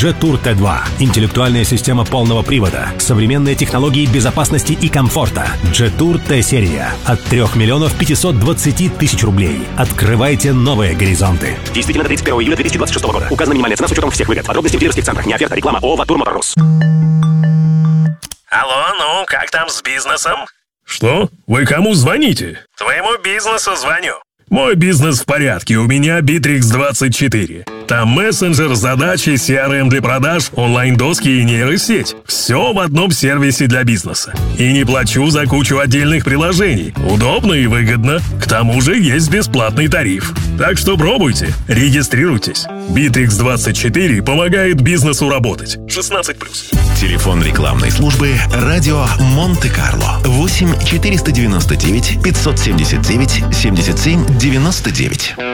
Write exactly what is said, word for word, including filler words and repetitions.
джетур ти два. Интеллектуальная система полного привода, современные технологии безопасности и комфорта. джетур Т-серия от трех миллионов пятисот двадцати тысяч рублей. Открывайте новые горизонты. Действительно до тридцать первого июля две тысячи двадцать шестого года. Указана минимальная цена с учетом всех выгод. Подробности в дилерских центрах. Не оферта, реклама. ООО «Ватур Моторус». Алло, ну, как там с бизнесом? Что? Вы кому звоните? Твоему бизнесу звоню. Мой бизнес в порядке, у меня Битрикс двадцать четыре. Там мессенджер, задачи, си ар эм для продаж, онлайн-доски и нейросеть. Все в одном сервисе для бизнеса. И не плачу за кучу отдельных приложений. Удобно и выгодно. К тому же есть бесплатный тариф. Так что пробуйте, регистрируйтесь. Битрикс двадцать четыре помогает бизнесу работать. шестнадцать плюс. Телефон рекламной службы «Радио Монте-Карло». восемь четыреста девяносто девять пятьсот семьдесят девять семьдесят семь девяносто девять.